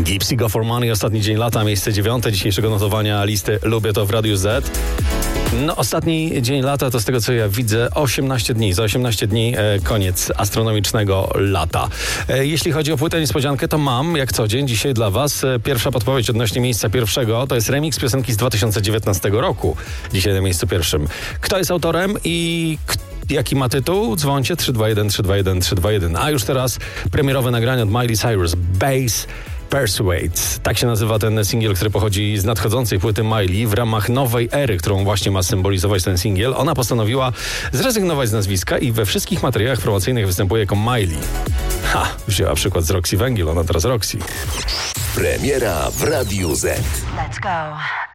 Gypsy Go For Money, ostatni dzień lata, miejsce 9 dzisiejszego notowania listy Lubię to w Radiu Z. No, ostatni dzień lata to z tego, co ja widzę, 18 dni. Za 18 dni koniec astronomicznego lata. Jeśli chodzi o płytę niespodziankę, to mam, jak co dzień, dzisiaj dla Was pierwsza podpowiedź odnośnie miejsca pierwszego. To jest remix piosenki z 2019 roku. Dzisiaj na miejscu pierwszym. Kto jest autorem i jaki ma tytuł? Dzwońcie 321 321 321. A już teraz premierowe nagranie od Miley Cyrus, Bass Persuades. Tak się nazywa ten singiel, który pochodzi z nadchodzącej płyty Miley. W ramach nowej ery, którą właśnie ma symbolizować ten singiel, ona postanowiła zrezygnować z nazwiska i we wszystkich materiałach promocyjnych występuje jako Miley. Wzięła przykład z Roxy Węgiel, ona teraz Roxy. Premiera w Radiu Z. Let's go.